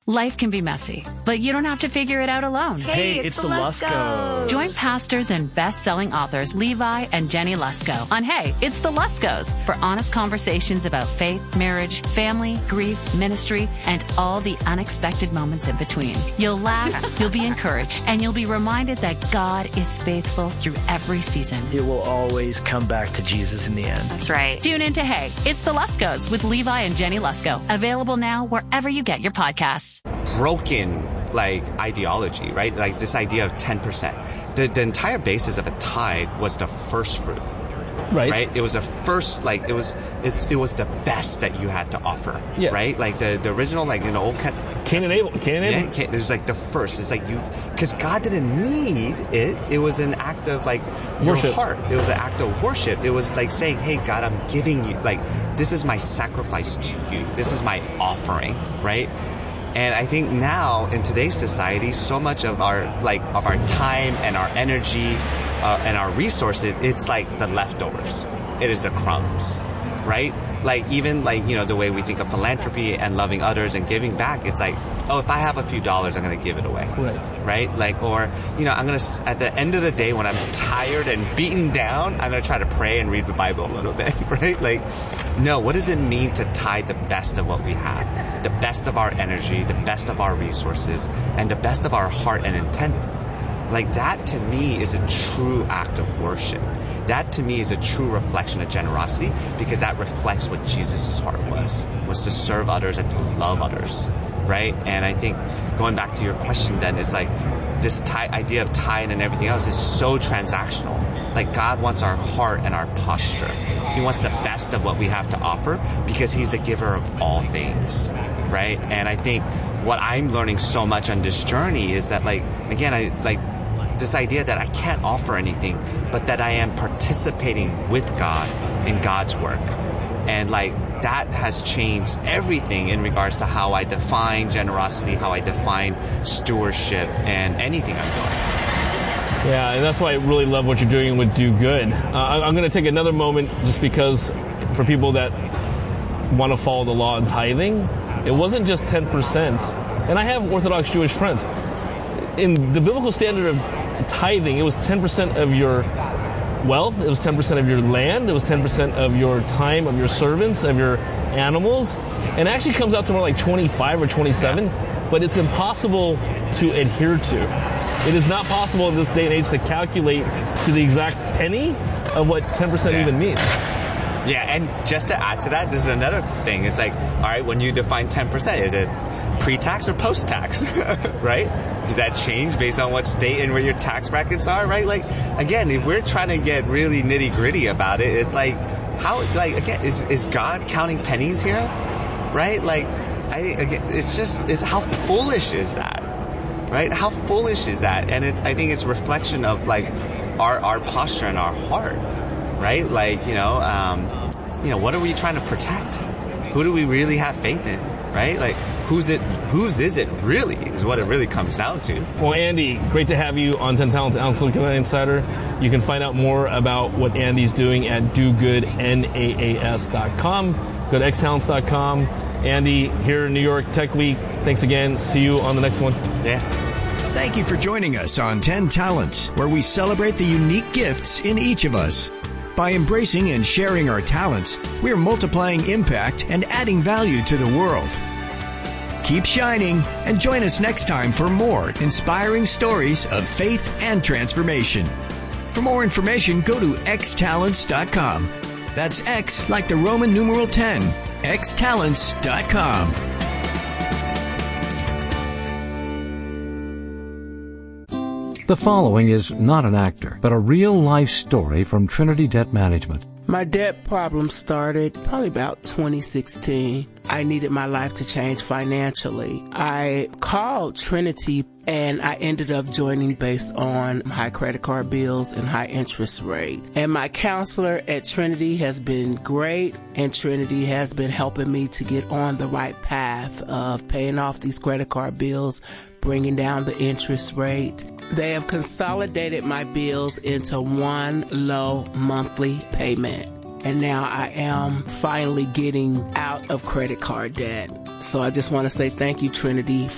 Life can be messy, but you don't have to figure it out alone. Hey, it's the Luskos. Join pastors and best-selling authors Levi and Jenny Lusko on Hey, It's the Luskos for honest conversations about faith, marriage, family, grief, ministry, and all the unexpected moments in between. You'll laugh, you'll be encouraged, and you'll be reminded that God is faithful through every season. It will always come back to Jesus in the end. That's right. Tune in to Hey, It's the Luskos with Levi and Jenny Lusko. Available now wherever you get your podcasts. Broken ideology, right? Like this idea of 10%. The entire basis of a tithe was the first fruit. Right? It was the first, it was the best that you had to offer. Yeah. Right? Like the original, in the old Cain and Abel. Yeah, it was the first. It's because God didn't need it. It was an act of your worship. Heart. It was an act of worship. It was like saying, hey, God, I'm giving you, this is my sacrifice to you. This is my offering, right? And I think now in today's society, so much of our time and our energy and our resources, it's like the leftovers. It is the crumbs, right? Even the way we think of philanthropy and loving others and giving back, it's like, oh, if I have a few dollars, I'm going to give it away. Right? Or, I'm going to, at the end of the day, when I'm tired and beaten down, I'm going to try to pray and read the Bible a little bit, right? No, what does it mean to tithe the best of what we have? The best of our energy, the best of our resources, and the best of our heart and intent. That to me is a true act of worship. That to me is a true reflection of generosity, because that reflects what Jesus' heart was to serve others and to love others, right? And I think going back to your question then, it's this idea of tithe and everything else is so transactional. God wants our heart and our posture. He wants the best of what we have to offer because he's the giver of all things, right? And I think what I'm learning so much on this journey is that, this idea that I can't offer anything, but that I am participating with God in God's work. And that has changed everything in regards to how I define generosity, how I define stewardship, and anything I'm doing. Yeah, and that's why I really love what you're doing with Do Good. I'm going to take another moment just because for people that want to follow the law in tithing, it wasn't just 10%. And I have Orthodox Jewish friends. In the biblical standard of tithing, it was 10% of your wealth, it was 10% of your land, it was 10% of your time, of your servants, of your animals, and it actually comes out to more like 25 or 27, but it's impossible to adhere to. It is not possible in this day and age to calculate to the exact penny of what 10% even means. Yeah, and just to add to that, this is another thing. It's all right, when you define 10%, is it pre-tax or post-tax, right? Does that change based on what state and where your tax brackets are, right? Again, if we're trying to get really nitty-gritty about it, it's how, again, is God counting pennies here, right? It's how foolish is that, right? How foolish is that? And I think it's reflection of, our posture and our heart, right? What are we trying to protect? Who do we really have faith in, right? Whose is it really, is what it really comes down to. Well, Andy, great to have you on 10 Talents and Silicon Valley Insider. You can find out more about what Andy's doing at dogoodnaas.com. Go to xtalents.com. Andy, here in New York Tech Week, thanks again. See you on the next one. Yeah. Thank you for joining us on 10 Talents, where we celebrate the unique gifts in each of us. By embracing and sharing our talents, we're multiplying impact and adding value to the world. Keep shining and join us next time for more inspiring stories of faith and transformation. For more information, go to xtalents.com. That's X like the Roman numeral 10, xtalents.com. The following is not an actor, but a real-life story from Trinity Debt Management. My debt problem started probably about 2016. I needed my life to change financially. I called Trinity and I ended up joining based on high credit card bills and high interest rate. And my counselor at Trinity has been great, and Trinity has been helping me to get on the right path of paying off these credit card bills, bringing down the interest rate. They have consolidated my bills into one low monthly payment. And now I am finally getting out of credit card debt. So I just want to say thank you, Trinity,